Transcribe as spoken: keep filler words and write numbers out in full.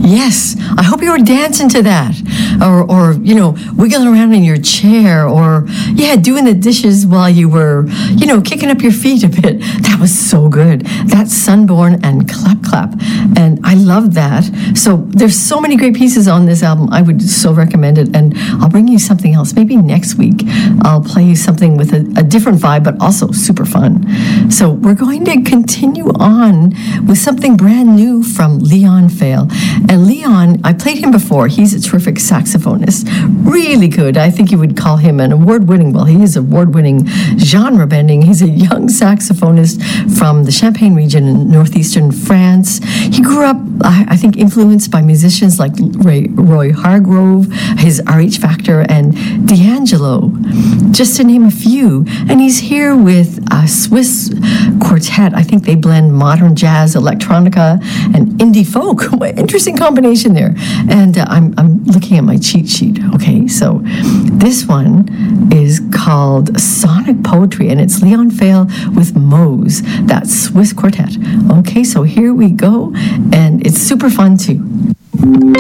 Yes, I hope you were dancing to that, or, or you know, wiggling around in your chair, or yeah, doing the dishes while you were, you know, kicking up your feet a bit. That was so good. That's Sunborn and Clap Clap, and I love that. So there's so many great pieces on this album. I would so recommend it, and I'll bring you something else. Maybe next week I'll play you something with a, a different vibe, but also super fun. So we're going to continue on with something brand new from Leon Fail. And Leon, I played him before. He's a terrific saxophonist. Really good. I think you would call him an award-winning, well, he is award-winning, genre-bending. He's a young saxophonist from the Champagne region in northeastern France. He grew up, I, I think, influenced by musicians like Ray, Roy Hargrove, his R H Factor, and D'Angelo, just to name a few. And he's here with a Swiss quartet. I think they blend modern jazz, electronica, and indie folk. What interesting combination there. And uh, I'm, I'm looking at my cheat sheet. Okay, so this one is called Sonic Poetry, and it's Leon Fail with Mose, that Swiss quartet. Okay, so here we go, and it's super fun too.